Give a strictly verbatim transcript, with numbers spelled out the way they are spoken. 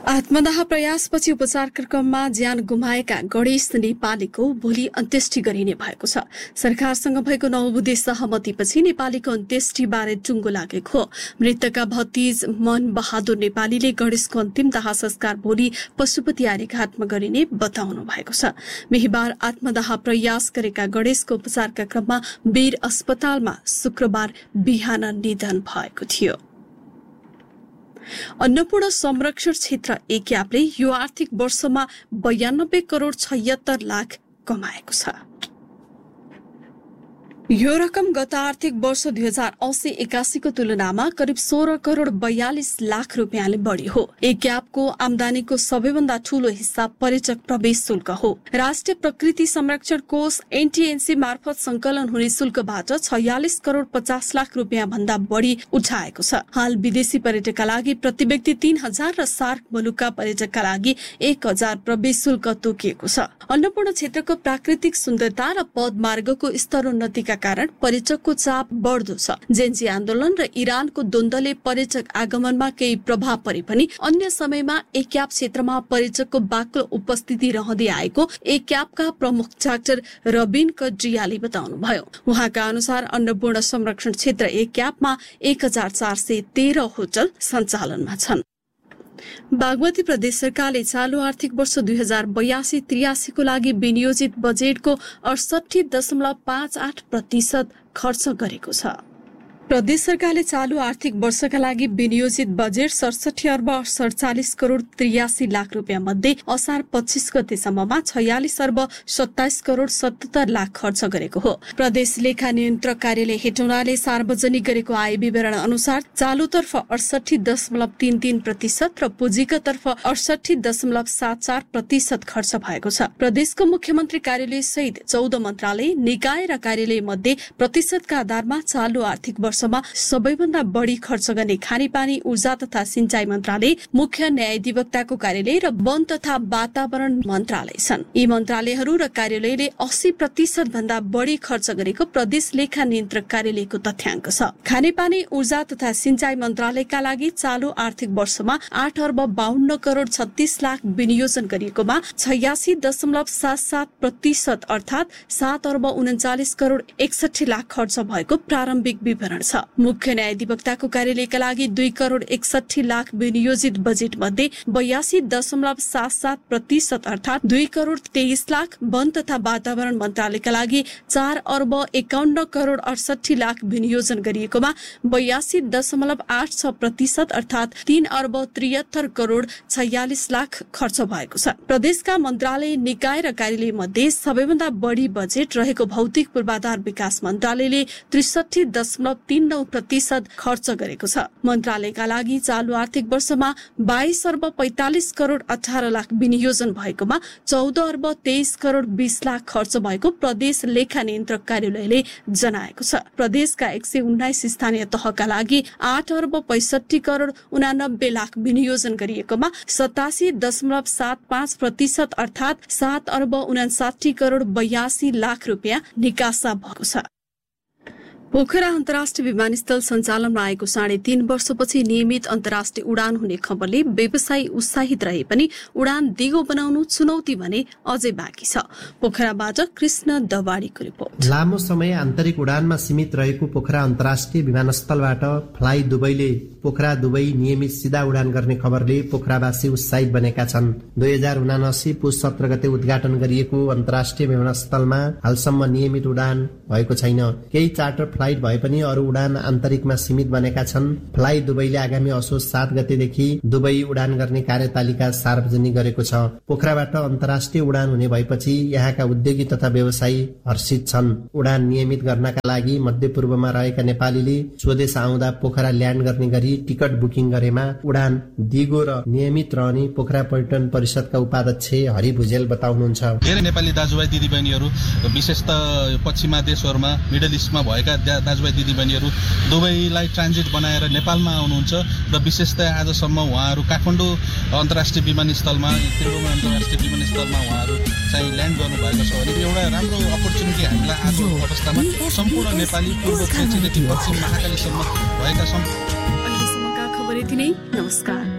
आत्मदाह प्रयासपछि उपचार क्रममा ज्यान गुमाएका गणेश नेपालीको भोलि अन्त्येष्टि गरिने भएको छ। सरकारसँग भएको नवबुद्धि सहमतिपछि नेपालीको अन्त्येष्टिबारे टुङ्गो लागेको हो। मृतकका भतिज मन बहादुर नेपालीले गणेशको अन्तिम दाह संस्कार भोलि पशुपति आर्यघाटमा गरिने बताउनु भएको छ। बिहीबार आत्मदाह प्रयास गरेका गणेशको उपचारका क्रममा वीर अस्पतालमा शुक्रबार बिहान निधन भएको थियो। अन्नपूर्ण संरक्षण क्षेत्र एक्यापले यो आर्थिक वर्षमा बयानब्बे करोड़ छयत्तर लाख कमाएको छ। यो रकम गत आर्थिक वर्ष दुई हजार अस्सी एकासीको तुलनामा करिब सोह्र करोड़ बयालिस लाख रुपियाँले बढ़ी हो। एक्यापको आमदानीको सबैभन्दा ठूलो हिस्सा पर्यटक प्रवेश शुल्क हो। राष्ट्रिय प्रकृति संरक्षण कोष एनटीएनसी मार्फत संकलन हुने शुल्कबाट छयालिस करोड़ पचास लाख रुपियाँ भन्दा बढ़ी उठाएको छ। हाल विदेशी पर्यटकका लागि प्रति व्यक्ति तीन हजार र सार्क मुलुकका पर्यटकका लागि एक हजार प्रवेश शुल्क तोकिएको छ। अन्नपूर्ण क्षेत्रको प्राकृतिक सुन्दरता र पदमार्गको स्तरोन्नतिका कारण पर्यटकको चाप बढ्दो छ। जेन्जी आन्दोलन र इरानको द्वन्द्वले पर्यटक आगमनमा केही प्रभाव परे पनि अन्य समयमा एक्याप क्षेत्रमा पर्यटकको बाक्लो उपस्थिति रहँदै आएको एक्यापका प्रमुख डाक्टर रबिन कड्रियाले बताउनुभयो। उहाँका अनुसार अन्नपूर्ण संरक्षण क्षेत्र एक्यापमा एक हजार चार सय तेह्र होटल सञ्चालनमा छन्। बागमती प्रदेश सरकारले चालू आर्थिक वर्ष दुई हजार बयासी त्रियासीको लागि विनियोजित बजेटको अडसठी दशमलव पाँच आठ प्रतिशत खर्च गरेको छ। प्रदेश सरकारले चालू आर्थिक वर्षका लागि विनियोजित बजेट सडसठी अर्ब सडचालिस करोड़ त्रियासी लाख रुपियाँ मध्ये असार पच्चीस गतेसम्ममा छयालिस अर्ब सत्ताइस करोड़ सतहत्तर लाख खर्च गरेको हो। प्रदेश लेखा नियन्त्रक कार्यालय हेटौडाले सार्वजनिक गरेको आय विवरण अनुसार चालूतर्फ अडसठी दशमलव तीन तीन प्रतिशत र पुँजीगततर्फ अडसठी दशमलव सात चार प्रतिशत खर्च भएको छ। प्रदेशको मुख्यमन्त्री कार्यालय सहित चौध मन्त्रालय निकाय र कार्यालय मध्ये प्रतिशतका आधारमा चालू आर्थिक वर्ष सबैभन्दा बढ़ी खर्च गर्ने खानेपानी ऊर्जा तथा सिंचाई मन्त्रालय, मुख्य न्यायाधिवक्ताको कार्यालय र वन तथा वातावरण मन्त्रालय छन्। यी मन्त्रालयहरू र कार्यालयले अस्सी प्रतिशत भन्दा बढ़ी खर्च गरेको प्रदेश लेखा नियन्त्रक कार्यालयको तथ्याङ्क छ। खानेपानी ऊर्जा तथा सिंचाई मन्त्रालयका लागि चालू आर्थिक वर्षमा आठ अर्ब बाहन्न करोड़ छत्तीस लाख विनियोजन गरिएकोमा छयासी दशमलव सात सात प्रतिशत अर्थात सात अर्ब उन्चालिस करोड़ एकसठी लाख खर्च भएको प्रारम्भिक विवरण छ। मुख्य न्यायाधिवक्ताको कार्यालयका लागि दुई करोड़ एकसठी लाख विनियोजित बजेट मध्ये बयासी दशमलव सात सात प्रतिशत अर्थात दुई करोड़ तेइस लाख, वन तथा वातावरण मन्त्रालयका लागि चार अर्ब एकाउन्न करोड़ अडसठी लाख विनियोजन गरिएकोमा बयासी दशमलव आठ छ प्रतिशत अर्थात तीन अर्ब त्रिहत्तर करोड़ छयालिस लाख खर्च भएको छ। प्रदेशका मन्त्रालय निकाय र कार्यालय मध्ये सबैभन्दा बढ़ी बजेट रहेको भौतिक पूर्वाधार विकास मन्त्रालयले त्रिसठी दशमलव तीन नौ प्रतिशत खर्च गरेको छ। मन्त्रालयका लागि चालू आर्थिक वर्षमा बाइस अर्ब पैंतालिस करोड़ अठार लाख विनियोजन भएकोमा चौध अर्ब तेइस करोड़ बीस लाख खर्च भएको प्रदेश लेखा नियन्त्रक कार्यालयले जनाएको छ। प्रदेशका एक सय उन्नाइस स्थानीय तहका लागि आठ अर्ब पैंसठी करोड़ उनानब्बे लाख विनियोजन गरिएकोमा सतासी दशमलव सात पाँच प्रतिशत अर्थात सात अर्ब उनासाठी करोड़ बयासी लाख रुपियाँ निकासा भएको छ। पोखरा अन्तर्राष्ट्रिय विमानस्थल सञ्चालनमा आएको साढे तीन वर्षपछि नियमित अन्तर्राष्ट्रिय उडान हुने खबरले व्यवसायी उत्साहित रहे पनि उडान दिगो बनाउनु चुनौती भने अझै बाँकी छ। पोखराबाट कृष्ण दवाडीको रिपोर्ट। लामो समय आन्तरिक उडानमा सीमित रहेको पोखरा अन्तर्राष्ट्रिय विमानस्थलबाट फ्लाइ दुबईले पोखरा दुबई नियमित सिधा उडान गर्ने खबरले पोखरावासी उत्साहित बनेका छन्। दुई हजार उनासी पुस सत्र गते उद्घाटन गरिएको अन्तर्राष्ट्रिय विमानस्थलमा हालसम्म नियमित उडान भएको छैन। केही चार्टर फ्लाइट भए पनि अरू उडान आन्तरिकमा सीमित बनेका छन्। फ्लाइ दुबईले आगामी असोज सात गतेदेखि दुबई उडान गर्ने कार्यतालिका सार्वजनिक गरेको छ। पोखराबाट अन्तर्राष्ट्रिय उडान हुने भएपछि यहाँका उद्योगी तथा व्यवसायी हर्षित छन्। उडान नियमित गर्नका लागि मध्यपूर्वमा रहेका नेपालीले स्वदेश आउँदा पोखरा ल्यान्ड गर्ने गरी टिकट बुकिङ गरेमा उडान दिगो र नियमित रहने पोखरा पर्यटन परिषदका उपाध्यक्ष हरि भुजेल बताउनुहुन्छ। धेरै नेपाली दाजुभाइ दिदीबहिनीहरू विशेषतः पश्चिमा देशहरूमा मिडल इस्टमा भएका दाजुभाइ दिदीबहिनीहरू दुबईलाई ट्रान्जिट बनाएर नेपालमा आउनुहुन्छ र विशेषतः आजसम्म उहाँहरू काठमाडौँ अन्तर्राष्ट्रिय विमानस्थलमा त्रिभुवन अन्तर्राष्ट्रिय विमानस्थलमा उहाँहरू चाहिँ ल्यान्ड गर्नुभएको छ भने एउटा राम्रो अपर्च्युनिटी हामीलाई आज अवस्थामा सम्पूर्ण नेपाली पूर्व क्षेत्रदेखि पश्चिम महाकालीसम्म भएका सम्पूर्ण खबर यति नै। नमस्कार।